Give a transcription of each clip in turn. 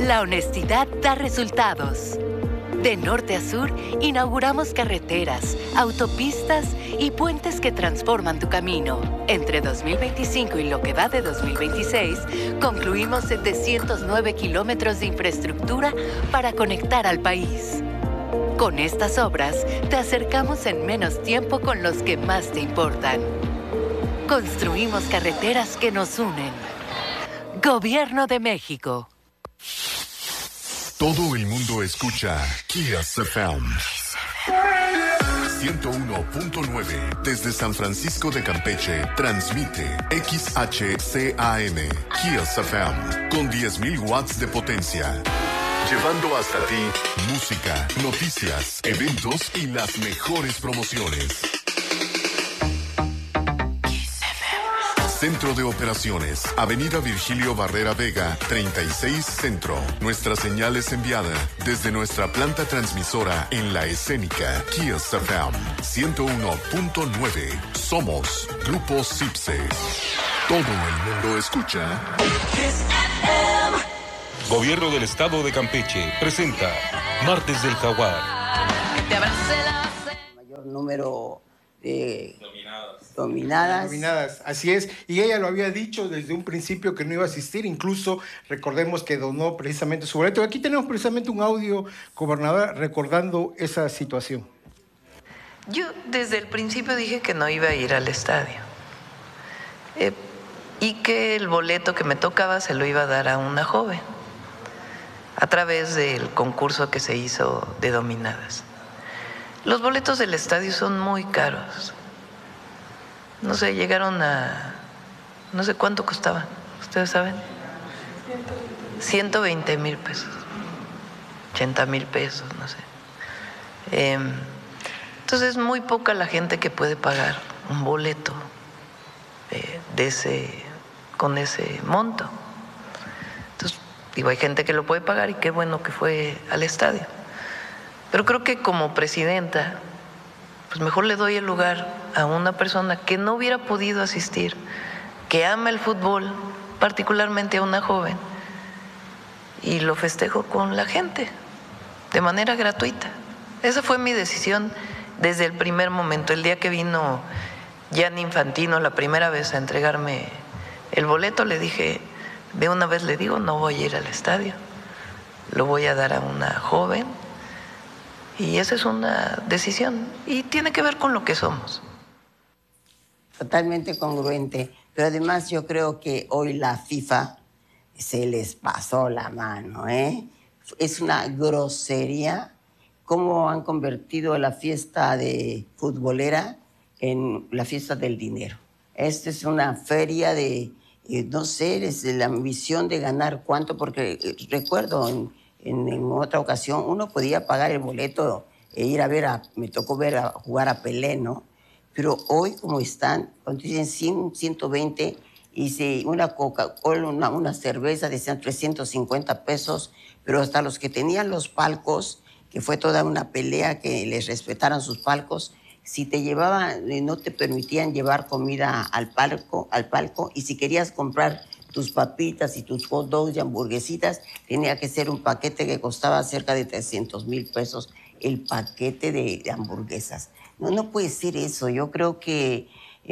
La honestidad da resultados. De norte a sur, inauguramos carreteras, autopistas y puentes que transforman tu camino. Entre 2025 y lo que va de 2026, concluimos 709 kilómetros de infraestructura para conectar al país. Con estas obras, te acercamos en menos tiempo con los que más te importan. Construimos carreteras que nos unen. Gobierno de México. Todo el mundo escucha Kiss FM 101.9 desde San Francisco de Campeche. Transmite XHCAM Kiss FM con 10.000 watts de potencia. Llevando hasta ti música, noticias, eventos y las mejores promociones. Centro de Operaciones, Avenida Virgilio Barrera Vega, 36 Centro. Nuestra señal es enviada desde nuestra planta transmisora en La Escénica, Kiss FM 101.9. Somos Grupo Cipse. Todo el mundo escucha Kiss FM. Gobierno del Estado de Campeche presenta Martes del Jaguar. Mayor número de dominadas. Así es, y ella lo había dicho desde un principio que no iba a asistir, incluso recordemos que donó precisamente su boleto. Aquí tenemos precisamente un audio, gobernadora, recordando esa situación. Yo desde el principio dije que no iba a ir al estadio y que el boleto que me tocaba se lo iba a dar a una joven a través del concurso que se hizo de dominadas. Los boletos del estadio son muy caros. No sé, llegaron a... no sé cuánto costaban. ¿Ustedes saben? 120,000 pesos. 80,000 pesos, no sé. Entonces es muy poca la gente que puede pagar un boleto con ese monto. Entonces, digo, hay gente que lo puede pagar y qué bueno que fue al estadio. Pero creo que como presidenta, pues mejor le doy el lugar a una persona que no hubiera podido asistir, que ama el fútbol, particularmente a una joven, y lo festejo con la gente, de manera gratuita. Esa fue mi decisión desde el primer momento. El día que vino Gianni Infantino la primera vez a entregarme el boleto, le dije, de una vez le digo, no voy a ir al estadio, lo voy a dar a una joven. Y esa es una decisión y tiene que ver con lo que somos. Totalmente congruente, pero además yo creo que hoy la FIFA se les pasó la mano, ¿eh? Es una grosería cómo han convertido la fiesta de futbolera en la fiesta del dinero. Esta es una feria de, no sé, es de la ambición de ganar cuánto, porque recuerdo en otra ocasión uno podía pagar el boleto e ir a ver, me tocó ver a jugar a Pelé, ¿no? Pero hoy como están, cuando dicen 100, 120, y si una Coca-Cola, una cerveza decían 350 pesos, pero hasta los que tenían los palcos, que fue toda una pelea que les respetaran sus palcos, si te llevaban, no te permitían llevar comida al palco, y si querías comprar tus papitas y tus hot dogs y hamburguesitas, tenía que ser un paquete que costaba cerca de 300,000 pesos el paquete de hamburguesas. No puede ser eso. Yo creo que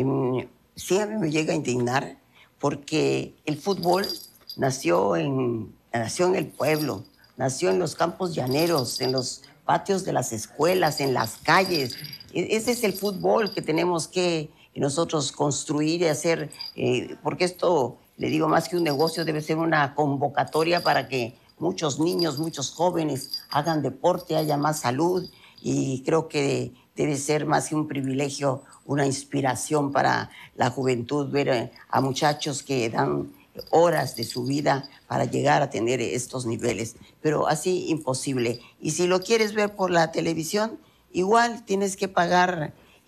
sí a mí me llega a indignar porque el fútbol nació en el pueblo, nació en los campos llaneros, en los patios de las escuelas, en las calles. Ese es el fútbol que tenemos que nosotros construir y hacer, porque esto, le digo, más que un negocio, debe ser una convocatoria para que muchos niños, muchos jóvenes hagan deporte, haya más salud, y creo que debe ser más que un privilegio, una inspiración para la juventud, ver a muchachos que dan horas de su vida para llegar a tener estos niveles, pero así imposible. Y si lo quieres ver por la televisión, igual tienes que pagar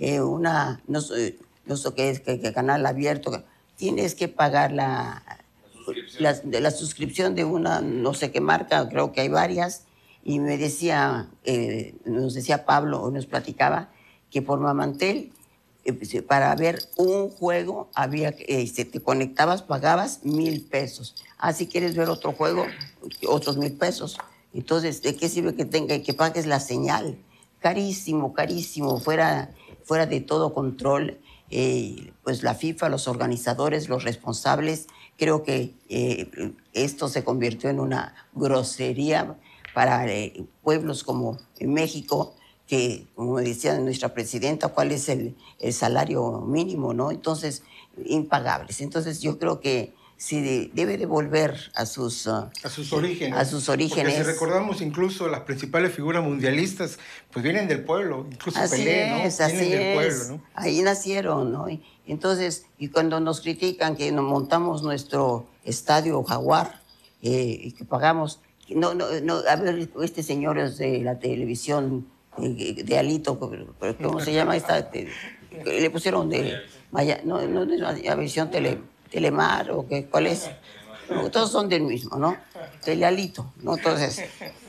no sé qué es, que canal abierto, tienes que pagar la suscripción de una, no sé qué marca, creo que hay varias, y me decía, nos decía Pablo, nos platicaba, que por Mamantel para ver un juego, te conectabas, pagabas 1,000 pesos. Si quieres ver otro juego, otros 1,000 pesos. Entonces, ¿de qué sirve que pagues la señal? Carísimo, carísimo, fuera de todo control. Pues la FIFA, los organizadores, los responsables, creo que esto se convirtió en una grosería para pueblos como en México, que, como decía nuestra presidenta, ¿cuál es el salario mínimo, no? Entonces, impagables. Entonces, yo creo que sí debe de volver a sus orígenes. Porque si recordamos, incluso las principales figuras mundialistas, pues vienen del pueblo, incluso Pelé, ¿no? Vienen del pueblo, ¿no? Ahí nacieron, ¿no? Entonces, y cuando nos critican que nos montamos nuestro estadio Jaguar, y que pagamos, no, a ver, señores de la televisión, de Alito, ¿cómo se llama esta? Le pusieron de Maya, no es la visión Telemar o qué, ¿cuál es? No, todos son del mismo, ¿no? Telealito, ¿no? Entonces,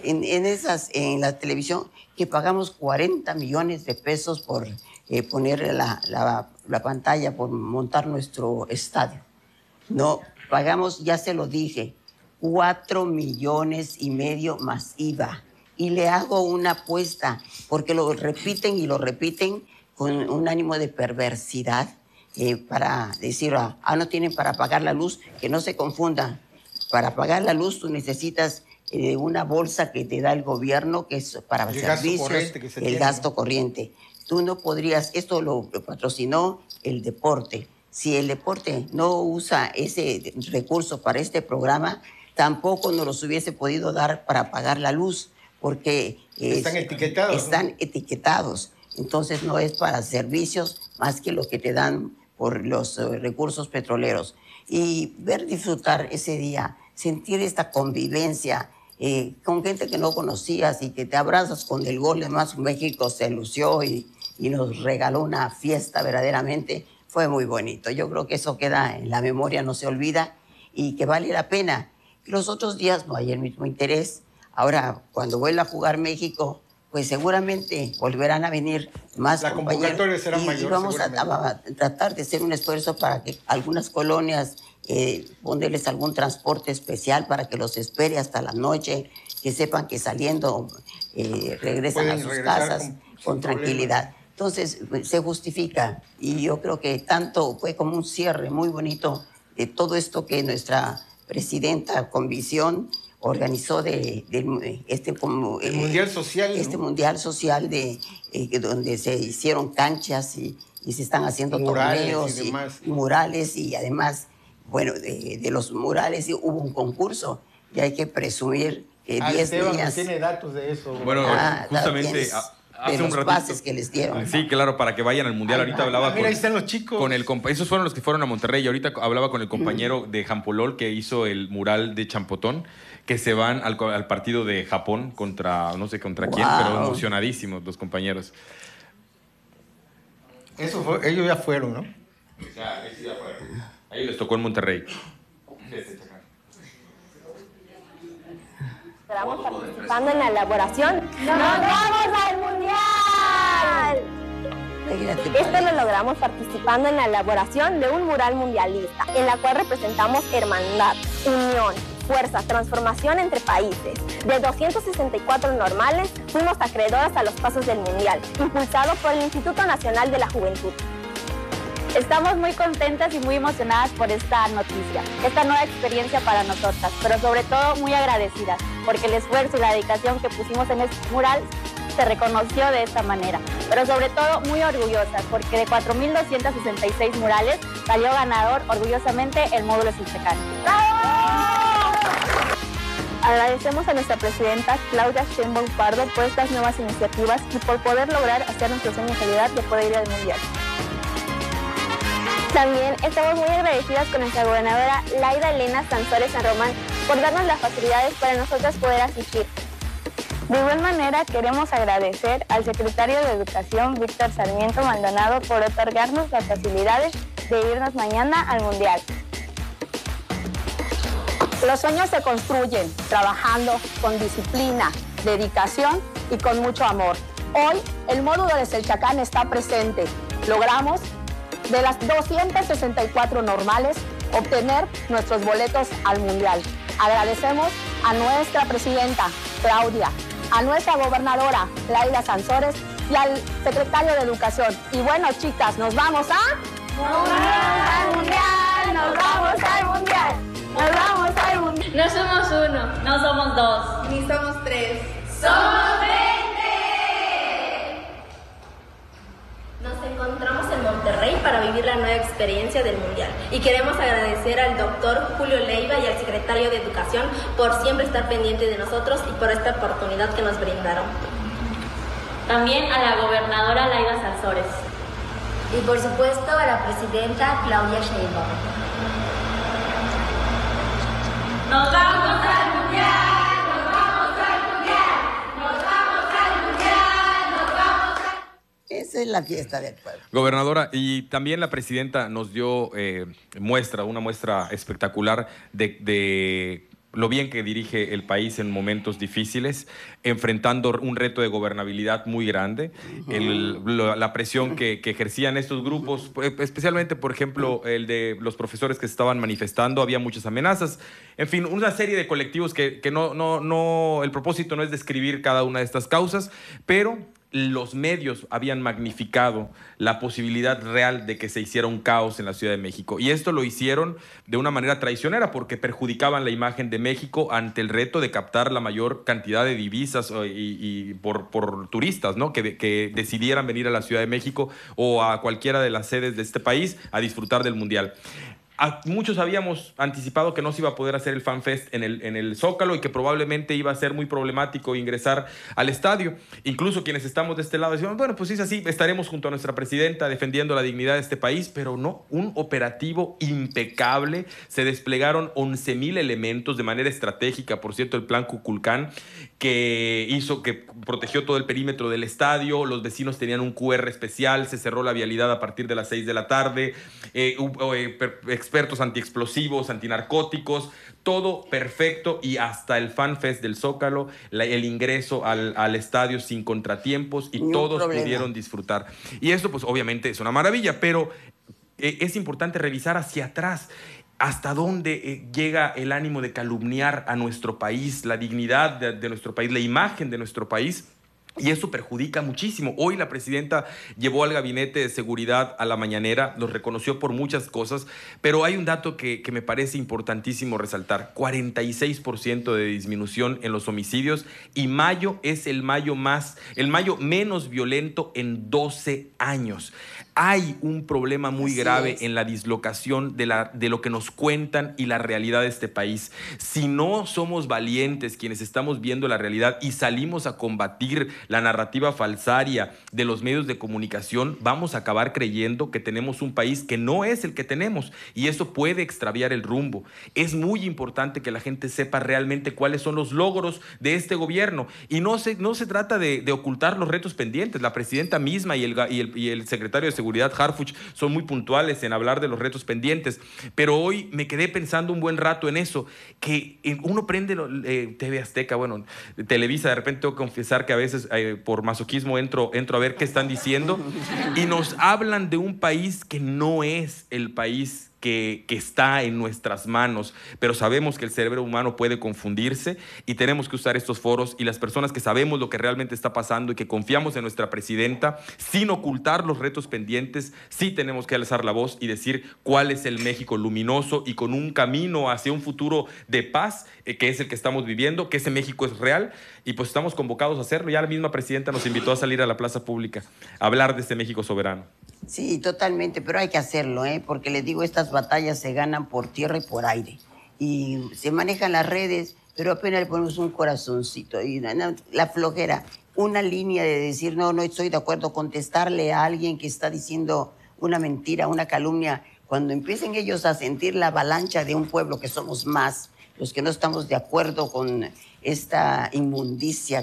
en la televisión, que pagamos 40 millones de pesos por poner la pantalla, por montar nuestro estadio. No, pagamos, ya se lo dije, 4,5 millones más IVA. Y le hago una apuesta, porque lo repiten y lo repiten con un ánimo de perversidad, para decir, no tienen para pagar la luz, que no se confundan. Para pagar la luz tú necesitas una bolsa que te da el gobierno, que es para servicios, el gasto corriente. Tú no podrías, esto lo patrocinó el deporte. Si el deporte no usa ese recurso para este programa, tampoco nos los hubiese podido dar para pagar la luz, porque están etiquetados. Están etiquetados. Entonces no es para servicios más que lo que te dan por los recursos petroleros. Y disfrutar ese día, sentir esta convivencia con gente que no conocías y que te abrazas con el gol. Además, México se lució y nos regaló una fiesta verdaderamente. Fue muy bonito. Yo creo que eso queda en la memoria, no se olvida, y que vale la pena. Los otros días no hay el mismo interés. Ahora, cuando vuelva a jugar México, pues seguramente volverán a venir más compañeros. La convocatoria será mayor. Y vamos a tratar de hacer un esfuerzo para que algunas colonias, ponerles algún transporte especial para que los espere hasta la noche, que sepan que saliendo regresan a sus casas con tranquilidad. Entonces, se justifica, y yo creo que tanto fue como un cierre muy bonito de todo esto que nuestra presidenta con visión organizó el Mundial Social. Este Mundial Social donde se hicieron canchas y se están haciendo torneos y murales, y además, bueno, de los murales hubo un concurso, y hay que presumir que 10 días... tiene datos de eso. Bueno, justamente... Hace un ratito que les dieron. Sí, claro, para que vayan al Mundial. Ahorita hablaba ahí están los chicos. Esos fueron los que fueron a Monterrey. Y ahorita hablaba con el compañero de Jampolol, que hizo el mural de Champotón, que se van al partido de Japón contra, no sé contra quién, pero emocionadísimos los compañeros. Ellos ya fueron, ¿no? Ya fueron. A ellos les tocó en Monterrey. Estamos participando en la elaboración. ¡Nos vamos al Mundial! Esto lo logramos participando en la elaboración de un mural mundialista, en la cual representamos hermandad, unión, fuerza, transformación entre países. De 264 normales, fuimos acreedoras a los pasos del Mundial, impulsado por el Instituto Nacional de la Juventud. Estamos muy contentas y muy emocionadas por esta noticia, esta nueva experiencia para nosotras, pero sobre todo muy agradecidas, porque el esfuerzo y la dedicación que pusimos en este mural se reconoció de esta manera, pero sobre todo muy orgullosas, porque de 4,266 murales salió ganador orgullosamente el módulo Silchacán. Agradecemos a nuestra presidenta Claudia Sheinbaum Pardo por estas nuevas iniciativas y por poder lograr hacer nuestro sueño realidad de poder ir al Mundial. También estamos muy agradecidas con nuestra gobernadora Laida Elena Sansores San Román por darnos las facilidades para nosotras poder asistir. De igual manera, queremos agradecer al secretario de Educación, Víctor Sarmiento Maldonado, por otorgarnos las facilidades de irnos mañana al Mundial. Los sueños se construyen trabajando con disciplina, dedicación y con mucho amor. Hoy, el módulo de Silchacán está presente logramos de las 264 normales obtener nuestros boletos al Mundial. Agradecemos a nuestra presidenta, Claudia, a nuestra gobernadora, Laida Sansores, y al secretario de Educación. Y bueno, chicas, nos vamos a... ¡Nos vamos al Mundial! ¡Nos vamos al Mundial! ¡Nos vamos al Mundial! No somos uno, no somos dos, ni somos tres. ¡Somos 20! Nos encontramos en Monterrey para vivir la nueva experiencia del Mundial y queremos agradecer al doctor Julio Leiva y al secretario de Educación por siempre estar pendiente de nosotros y por esta oportunidad que nos brindaron. También a la gobernadora Laida Sansores. Y por supuesto a la presidenta Claudia Sheinbaum. ¡Nos vamos al Mundial! ¡Nos vamos al Mundial! ¡Nos vamos al Mundial! ¡Nos vamos al... Esa es la fiesta del pueblo. Gobernadora, y también la presidenta nos dio una muestra espectacular de lo bien que dirige el país en momentos difíciles, enfrentando un reto de gobernabilidad muy grande, la presión que ejercían estos grupos, especialmente, por ejemplo, el de los profesores que se estaban manifestando, había muchas amenazas, en fin, una serie de colectivos que el propósito no es describir cada una de estas causas, pero los medios habían magnificado la posibilidad real de que se hiciera un caos en la Ciudad de México. Y esto lo hicieron de una manera traicionera porque perjudicaban la imagen de México ante el reto de captar la mayor cantidad de divisas y por turistas, ¿no? que decidieran venir a la Ciudad de México o a cualquiera de las sedes de este país a disfrutar del Mundial. Muchos habíamos anticipado que no se iba a poder hacer el FanFest en el Zócalo y que probablemente iba a ser muy problemático ingresar al estadio. Incluso quienes estamos de este lado decíamos, bueno, pues sí es así, estaremos junto a nuestra presidenta defendiendo la dignidad de este país, pero no, un operativo impecable. Se desplegaron 11,000 elementos de manera estratégica, por cierto, el plan Cuculcán, que protegió todo el perímetro del estadio, los vecinos tenían un QR especial, se cerró la vialidad a partir de las 6 de la tarde, expertos antiexplosivos, antinarcóticos, todo perfecto, y hasta el FanFest del Zócalo, el ingreso al estadio sin contratiempos y todos pudieron disfrutar. Y esto pues obviamente es una maravilla, pero es importante revisar hacia atrás. ¿Hasta dónde llega el ánimo de calumniar a nuestro país, la dignidad de nuestro país, la imagen de nuestro país? Y eso perjudica muchísimo. Hoy la presidenta llevó al gabinete de seguridad a la mañanera, los reconoció por muchas cosas, pero hay un dato que me parece importantísimo resaltar. 46% de disminución en los homicidios, y mayo es el mayo menos violento en 12 años. Hay un problema muy grave en la dislocación de lo que nos cuentan y la realidad de este país. Si no somos valientes quienes estamos viendo la realidad y salimos a combatir la narrativa falsaria de los medios de comunicación, vamos a acabar creyendo que tenemos un país que no es el que tenemos, y eso puede extraviar el rumbo. Es muy importante que la gente sepa realmente cuáles son los logros de este gobierno, y no se trata de ocultar los retos pendientes. La presidenta misma y el secretario de Seguridad, Harfuch, son muy puntuales en hablar de los retos pendientes, pero hoy me quedé pensando un buen rato en eso, que uno prende TV Azteca, bueno, Televisa, de repente tengo que confesar que a veces por masoquismo entro a ver qué están diciendo, y nos hablan de un país que no es el país que está en nuestras manos, pero sabemos que el cerebro humano puede confundirse y tenemos que usar estos foros, y las personas que sabemos lo que realmente está pasando y que confiamos en nuestra presidenta, sin ocultar los retos pendientes, sí tenemos que alzar la voz y decir cuál es el México luminoso y con un camino hacia un futuro de paz, que es el que estamos viviendo, que ese México es real, y pues estamos convocados a hacerlo. Ya la misma presidenta nos invitó a salir a la plaza pública a hablar de este México soberano. Sí, totalmente, pero hay que hacerlo, porque les digo, estas batallas se ganan por tierra y por aire. Y se manejan las redes, pero apenas le ponemos un corazoncito. Y la flojera, una línea de decir, no estoy de acuerdo, contestarle a alguien que está diciendo una mentira, una calumnia. Cuando empiecen ellos a sentir la avalancha de un pueblo, que somos más, los que no estamos de acuerdo con esta inmundicia,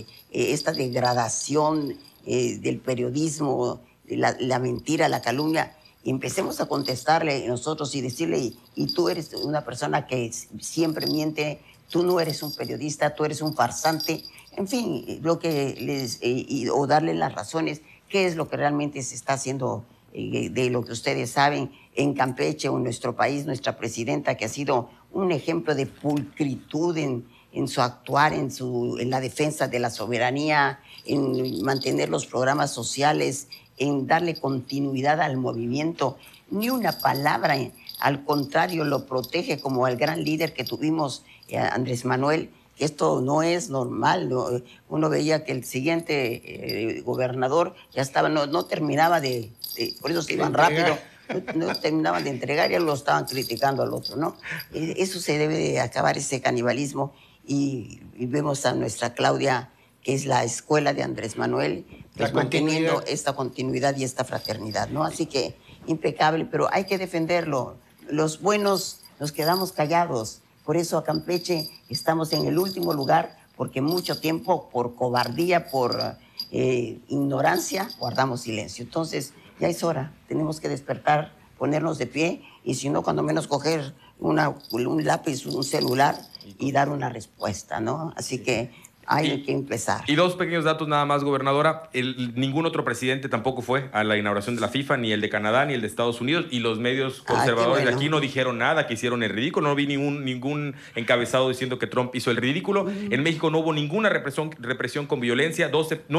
esta degradación del periodismo, la mentira, la calumnia, y empecemos a contestarle nosotros y decirle, y tú eres una persona que siempre miente, tú no eres un periodista, tú eres un farsante, en fin, o darle las razones qué es lo que realmente se está haciendo de lo que ustedes saben en Campeche o en nuestro país, nuestra presidenta, que ha sido un ejemplo de pulcritud en su actuar, en la defensa de la soberanía, en mantener los programas sociales, en darle continuidad al movimiento. Ni una palabra, al contrario, lo protege como el gran líder que tuvimos, Andrés Manuel. Esto no es normal, ¿no? Uno veía que el siguiente gobernador ya estaba, no terminaba por eso se iban rápido, no terminaban de entregar, ya lo estaban criticando al otro, ¿no? Eso se debe de acabar, ese canibalismo, y vemos a nuestra Claudia, que es la escuela de Andrés Manuel, pues manteniendo esta continuidad y esta fraternidad, ¿no? Así que impecable, pero hay que defenderlo. Los buenos nos quedamos callados. Por eso a Campeche estamos en el último lugar, porque mucho tiempo, por cobardía, por ignorancia, guardamos silencio. Entonces, ya es hora, tenemos que despertar, ponernos de pie, y si no, cuando menos coger un lápiz, un celular y dar una respuesta, ¿no? Así que hay que empezar. Y 2 pequeños datos nada más, gobernadora. Ningún otro presidente tampoco fue a la inauguración de la FIFA, ni el de Canadá, ni el de Estados Unidos. Y los medios conservadores de aquí no dijeron nada, que hicieron el ridículo. No vi ningún encabezado diciendo que Trump hizo el ridículo. En México no hubo ninguna represión con violencia.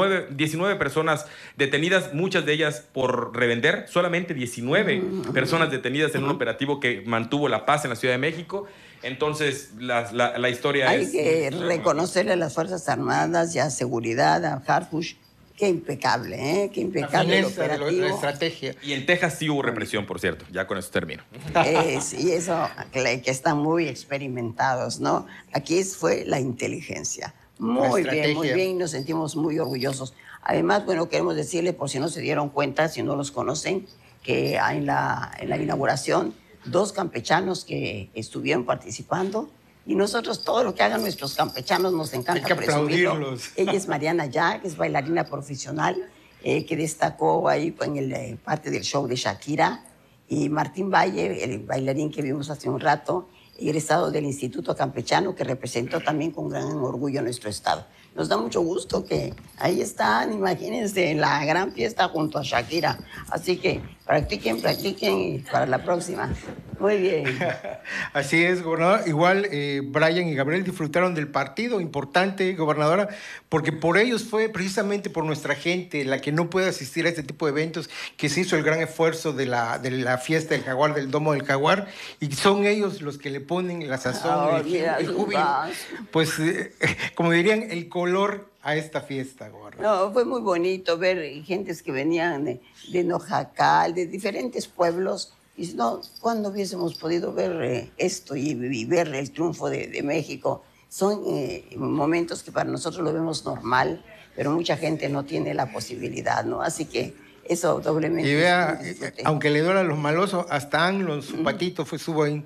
19 personas detenidas, muchas de ellas por revender. Solamente 19 personas detenidas en un operativo que mantuvo la paz en la Ciudad de México. Entonces, la historia hay que reconocerle a las Fuerzas Armadas y a Seguridad, a Harfush, qué impecable, ¿eh? Qué impecable el operativo. La estrategia. Y en Texas sí hubo represión, por cierto. Ya con eso termino. Y eso, que están muy experimentados, ¿no? Aquí fue la inteligencia. Muy bien, nos sentimos muy orgullosos. Además, bueno, queremos decirle, por si no se dieron cuenta, si no los conocen, que en la inauguración, 2 campechanos que estuvieron participando, y nosotros todo lo que hagan nuestros campechanos nos encanta presumirlo. Ella es Mariana Ya, que es bailarina profesional, que destacó ahí en parte del show de Shakira, y Martín Valle, el bailarín que vimos hace un rato, egresado del Instituto Campechano, que representó también con gran orgullo a nuestro estado. Nos da mucho gusto que ahí están, imagínense, la gran fiesta junto a Shakira. Así que practiquen y para la próxima. Muy bien. Así es, gobernador. Igual Brian y Gabriel disfrutaron del partido, importante, gobernadora, porque por ellos fue precisamente por nuestra gente, la que no puede asistir a este tipo de eventos, que se hizo el gran esfuerzo de la fiesta del Jaguar, del Domo del Jaguar, y son ellos los que le ponen la sazón, el júbilo, pues, como dirían, el color a esta fiesta, gobernador. No, fue muy bonito ver gentes que venían de Nojacal, de diferentes pueblos. Y no, ¿cuándo hubiésemos podido ver esto y ver el triunfo de México? Son momentos que para nosotros lo vemos normal, pero mucha gente no tiene la posibilidad, ¿no? Así que eso doblemente. Y vea, aunque le duela a los malosos, hasta Anglo, su patito subo ahí.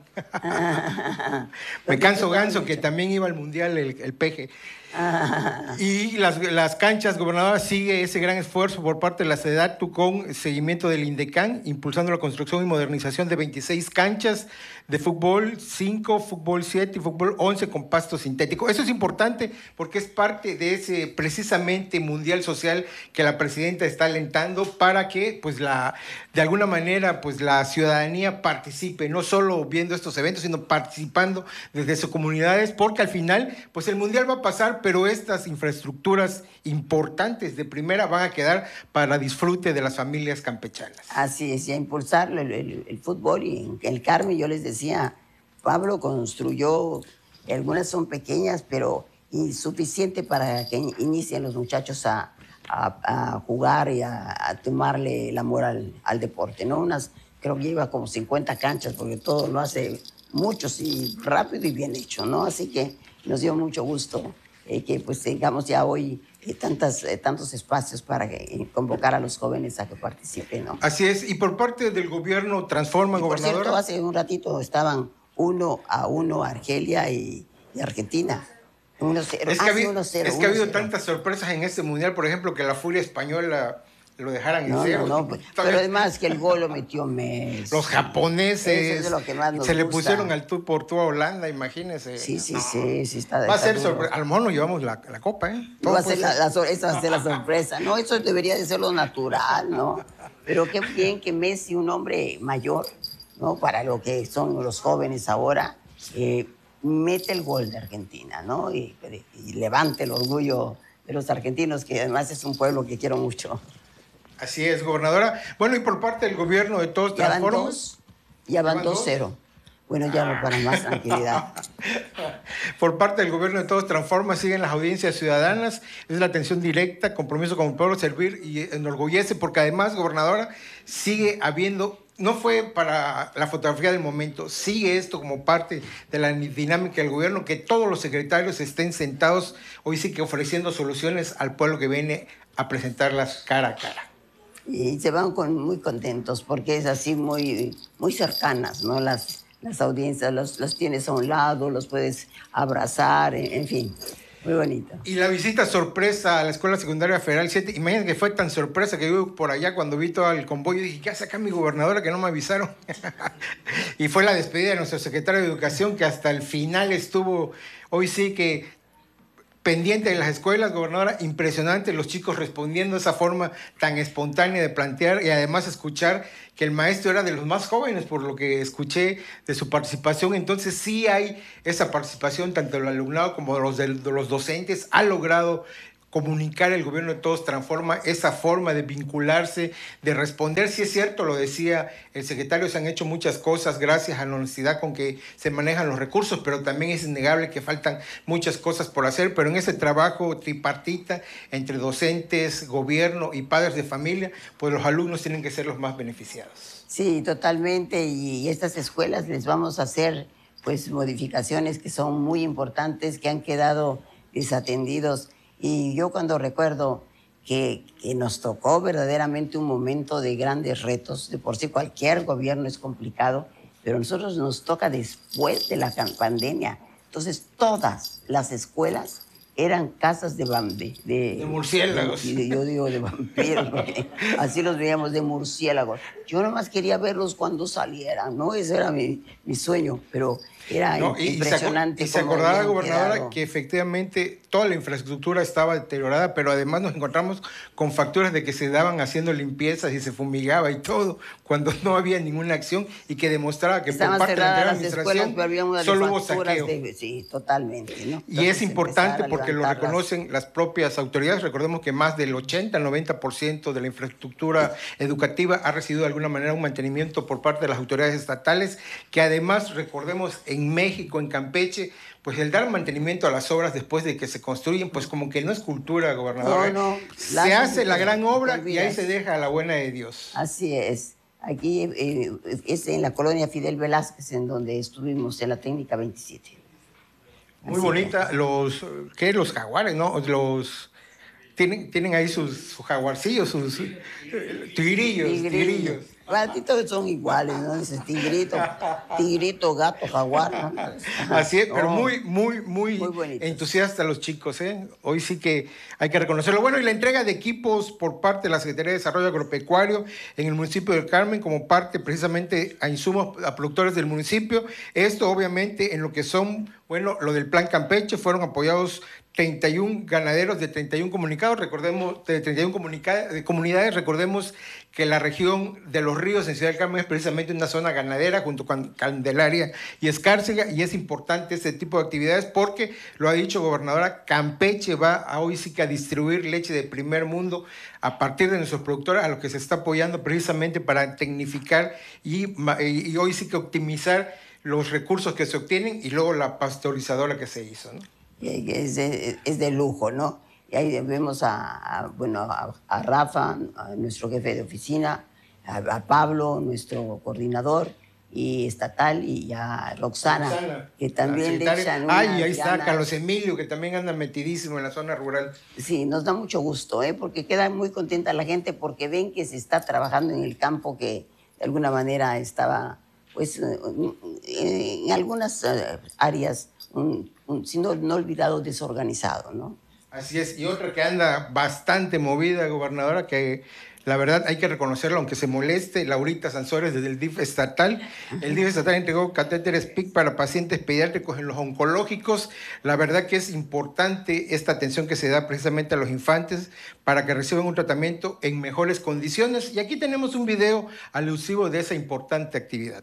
Me canso ganso, que también iba al mundial el peje. Y las canchas, gobernadora, sigue ese gran esfuerzo por parte de la SEDATU con seguimiento del INDECAN, impulsando la construcción y modernización de 26 canchas de fútbol 5, fútbol 7 y fútbol 11 con pasto sintético. Eso es importante porque es parte de ese precisamente mundial social que la presidenta está alentando para que, pues, de alguna manera, pues, la ciudadanía participe, no solo viendo estos eventos, sino participando desde sus comunidades, porque al final, pues, el mundial va a pasar, pero estas infraestructuras importantes de primera van a quedar para disfrute de las familias campechanas. Así es, y a impulsar el fútbol. Y en el Carmen yo les decía, Pablo construyó, algunas son pequeñas, pero insuficiente para que inicien los muchachos a jugar y a tomarle el amor al deporte, ¿no? Creo que lleva como 50 canchas, porque todo lo hace muchos y rápido y bien hecho, ¿no? Así que nos dio mucho gusto que pues tengamos ya hoy tantos espacios para convocar a los jóvenes a que participen, ¿no? Así es, y por parte del gobierno Transforma, gobernadora. Por cierto, hace un ratito estaban 1-1 Argelia y Argentina. 1-0. Es que ha habido tantas sorpresas en este mundial, por ejemplo, que la Furia Española lo dejaran en No, cero. no, pues, pero además que el gol lo metió Messi. Los japoneses Eso es lo que más nos se le gusta. pusieron al tú por tú a Holanda, imagínese. Sí, está. Va a ser está duro. sorpresa. A lo mejor nos llevamos la copa, ¿eh? No va a ser esa va a ser la sorpresa. No, eso debería de ser lo natural, ¿no? Pero qué bien que Messi, un hombre mayor, ¿no? Para lo que son los jóvenes ahora, mete el gol de Argentina, ¿no? Y levante el orgullo de los argentinos, que además es un pueblo que quiero mucho. Así es, gobernadora. Bueno, y por parte del gobierno de Todos Transformas. Ya van 2-0. Bueno, ya no para más tranquilidad. Por parte del gobierno de Todos Transforma siguen las audiencias ciudadanas, es la atención directa, compromiso con el pueblo, servir y enorgullece, porque además, gobernadora, sigue habiendo, no fue para la fotografía del momento, sigue esto como parte de la dinámica del gobierno, que todos los secretarios estén sentados, hoy sí que ofreciendo soluciones al pueblo que viene a presentarlas cara a cara. Y se van muy contentos porque es así muy cercanas, ¿no? Las audiencias las tienes a un lado, los puedes abrazar, en fin, muy bonito. Y la visita sorpresa a la Escuela Secundaria Federal 7, imagínate que fue tan sorpresa que yo por allá cuando vi todo el convoy dije, ¿qué hace acá mi gobernadora que no me avisaron? Y fue la despedida de nuestro secretario de Educación que hasta el final estuvo, hoy sí que pendiente de las escuelas, gobernadora, impresionante, los chicos respondiendo de esa forma tan espontánea de plantear y además escuchar que el maestro era de los más jóvenes, por lo que escuché de su participación. Entonces sí hay esa participación, tanto del alumnado como de los docentes, ha logrado comunicar el gobierno de Todos Transforma esa forma de vincularse, de responder. Sí es cierto, lo decía el secretario, se han hecho muchas cosas gracias a la honestidad con que se manejan los recursos, pero también es innegable que faltan muchas cosas por hacer, pero en ese trabajo tripartita entre docentes, gobierno y padres de familia, pues los alumnos tienen que ser los más beneficiados. Sí, totalmente, y estas escuelas les vamos a hacer pues modificaciones que son muy importantes, que han quedado desatendidos. Y yo cuando recuerdo que nos tocó verdaderamente un momento de grandes retos, de por sí cualquier gobierno es complicado, pero a nosotros nos toca después de la pandemia. Entonces todas las escuelas eran casas de murciélagos. Yo digo de vampiros, porque así los veíamos, de murciélagos. Yo nomás quería verlos cuando salieran, ¿no? Ese era mi sueño, pero era impresionante. Y se acordaba, gobernadora, que efectivamente toda la infraestructura estaba deteriorada, pero además nos encontramos con facturas de que se daban haciendo limpiezas y se fumigaba y todo, cuando no había ninguna acción y que demostraba que estaban por parte de la administración solo hubo saqueo. Sí, totalmente, ¿no? Y es importante porque lo reconocen las propias autoridades. Recordemos que más del 80-90% de la infraestructura educativa ha recibido de alguna manera un mantenimiento por parte de las autoridades estatales, que además, recordemos, en México, en Campeche, pues el dar mantenimiento a las obras después de que se construyen, pues como que no es cultura, gobernador. No, se hace la gran obra y ahí se deja a la buena de Dios. Así es. Aquí es en la colonia Fidel Velázquez, en donde estuvimos, en la técnica 27. Muy bonita. Los jaguares, ¿no? Tienen ahí sus jaguarcillos, sus tigrillos. Para ti todos son iguales, ¿no? Dices tigrito, gato, jaguar, ¿no? Así es, pero muy entusiastas los chicos, ¿eh? Hoy sí que hay que reconocerlo. Bueno, y la entrega de equipos por parte de la Secretaría de Desarrollo Agropecuario en el municipio del Carmen, como parte precisamente a insumos a productores del municipio. Esto obviamente en lo que son, bueno, lo del Plan Campeche, fueron apoyados 31 ganaderos de 31 comunicados, de 31 comunidades. Recordemos que la región de Los Ríos en Ciudad del Carmen es precisamente una zona ganadera junto con Candelaria y Escárcega, y es importante este tipo de actividades porque, lo ha dicho gobernadora, Campeche va hoy sí que a distribuir leche de primer mundo a partir de nuestros productores, a los que se está apoyando precisamente para tecnificar y hoy sí que optimizar los recursos que se obtienen y luego la pasteurizadora que se hizo, ¿no? Es de lujo, ¿no? Y ahí vemos a Rafa, a nuestro jefe de oficina, a Pablo, nuestro coordinador y estatal, y a Roxana, que también le echan una ahí está Carlos Emilio, que también anda metidísimo en la zona rural. Sí, nos da mucho gusto, porque queda muy contenta la gente porque ven que se está trabajando en el campo que de alguna manera estaba, pues, en algunas áreas, si no olvidado, desorganizado, ¿no? Así es, y otra que anda bastante movida, gobernadora, que la verdad hay que reconocerlo, aunque se moleste, Laurita Sansores desde el DIF estatal. El DIF estatal entregó catéteres PIC para pacientes pediátricos en los oncológicos. La verdad que es importante esta atención que se da precisamente a los infantes para que reciban un tratamiento en mejores condiciones. Y aquí tenemos un video alusivo de esa importante actividad.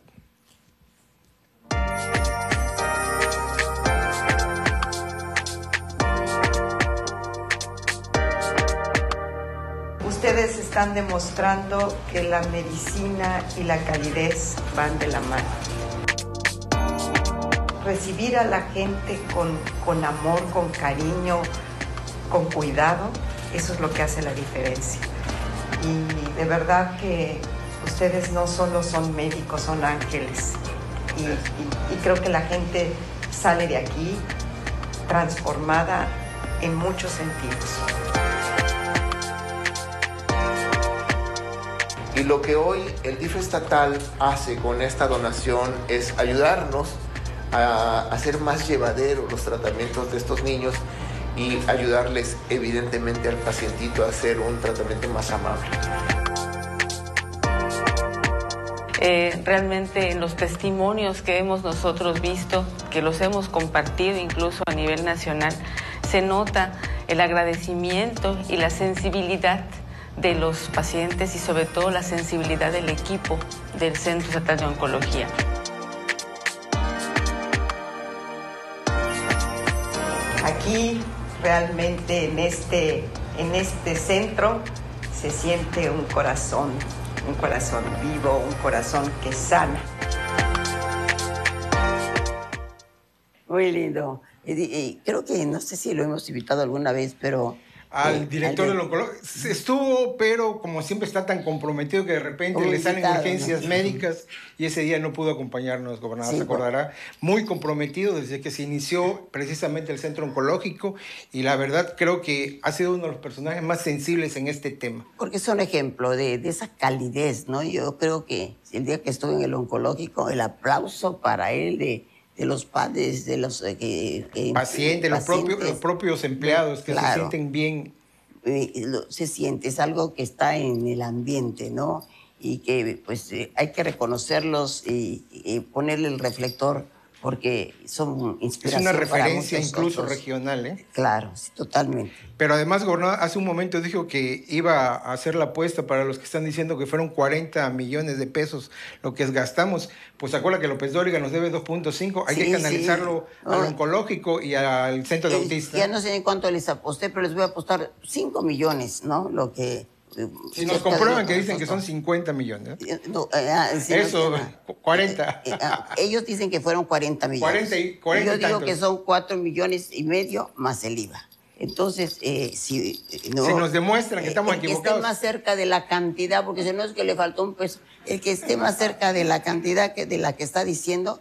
Ustedes están demostrando que la medicina y la calidez van de la mano. Recibir a la gente con amor, con cariño, con cuidado, eso es lo que hace la diferencia. Y de verdad que ustedes no solo son médicos, son ángeles. Y creo que la gente sale de aquí transformada en muchos sentidos. Y lo que hoy el DIF estatal hace con esta donación es ayudarnos a hacer más llevaderos los tratamientos de estos niños y ayudarles evidentemente al pacientito a hacer un tratamiento más amable. Realmente en los testimonios que hemos nosotros visto, que los hemos compartido incluso a nivel nacional, se nota el agradecimiento y la sensibilidad de los pacientes y sobre todo la sensibilidad del equipo del Centro Estatal de Oncología. Aquí realmente en este centro se siente un corazón vivo, un corazón que sana. Muy lindo. Creo que, no sé si lo hemos invitado alguna vez, pero... Al director del oncológico estuvo, pero como siempre está tan comprometido que de repente le salen urgencias médicas y ese día no pudo acompañarnos, gobernador, se acordará. Muy comprometido desde que se inició precisamente el centro oncológico y la verdad creo que ha sido uno de los personajes más sensibles en este tema. Porque es un ejemplo de esa calidez, ¿no? Yo creo que el día que estuve en el oncológico, el aplauso para él de los padres, de los pacientes, los propios empleados que se sienten bien. Se siente, es algo que está en el ambiente, ¿no? Y que pues hay que reconocerlos y ponerle el reflector porque son inspiración. Es una referencia para incluso otros. Regional, ¿eh? Claro, sí, totalmente. Pero además, gobernador, hace un momento dijo que iba a hacer la apuesta para los que están diciendo que fueron 40 millones de pesos lo que gastamos. Pues acuerda que López Dóriga nos debe 2.5, hay que canalizarlo al oncológico y al centro de autistas. Ya no sé en cuánto les aposté, pero les voy a apostar 5 millones, ¿no? Lo que... Si nos comprueban que dicen que son 50 millones. Sí, eso, 40. Ellos dicen que fueron 40 millones. 40 yo digo que son 4,5 millones más el IVA. Entonces, si nos demuestran que estamos equivocados. Que esté más cerca de la cantidad, porque si no es que le faltó un peso, el que esté más cerca de la cantidad de la que está diciendo,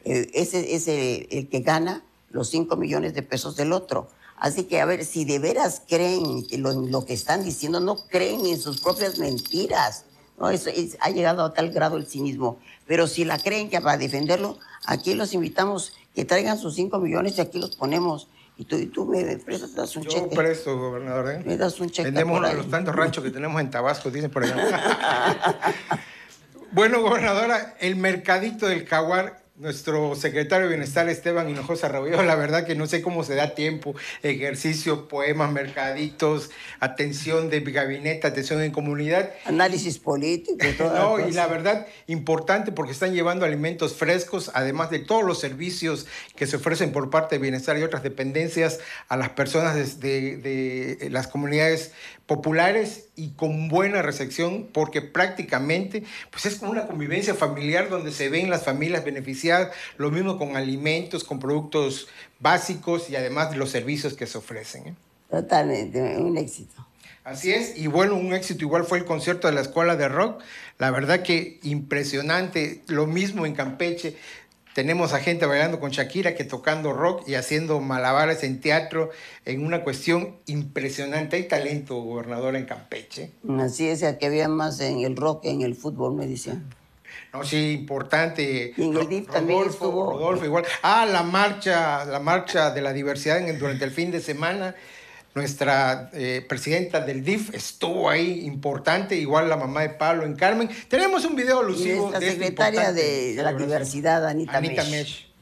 ese es el que gana los 5 millones de pesos del otro. Así que, a ver, si de veras creen que lo que están diciendo, no creen en sus propias mentiras. ¿No? Ha llegado a tal grado el cinismo. Pero si la creen que para defenderlo, aquí los invitamos que traigan sus 5 millones y aquí los ponemos. Y tú me prestas un cheque. Yo presto, gobernador, ¿eh? Me das un cheque. Vendemos uno de los tantos ranchos que tenemos en Tabasco, dicen por allá. Bueno, gobernadora, el mercadito del Jaguar. Nuestro secretario de Bienestar, Esteban Hinojosa Rebolledo, la verdad que no sé cómo se da tiempo, ejercicio, poemas, mercaditos, atención de gabinete, atención en comunidad. Análisis político. No, y la verdad, importante porque están llevando alimentos frescos, además de todos los servicios que se ofrecen por parte de Bienestar y otras dependencias a las personas de las comunidades populares y con buena recepción, porque prácticamente pues es como una convivencia familiar donde se ven las familias beneficiadas, lo mismo con alimentos, con productos básicos y además de los servicios que se ofrecen, ¿eh? Totalmente, un éxito. Así es, y bueno, un éxito igual fue el concierto de la Escuela de Rock, la verdad que impresionante, lo mismo en Campeche. Tenemos a gente bailando con Shakira que tocando rock y haciendo malabares en teatro en una cuestión impresionante. Hay talento, gobernador, en Campeche. Así es, que había más en el rock que en el fútbol, me decían. No, sí, importante. Y en el DIF también estuvo. Rodolfo, igual. La marcha de la diversidad durante el fin de semana. nuestra presidenta del DIF estuvo ahí importante, igual la mamá de Pablo en Carmen. Tenemos un video alusivo y la secretaria de la diversidad, Anita Mesh.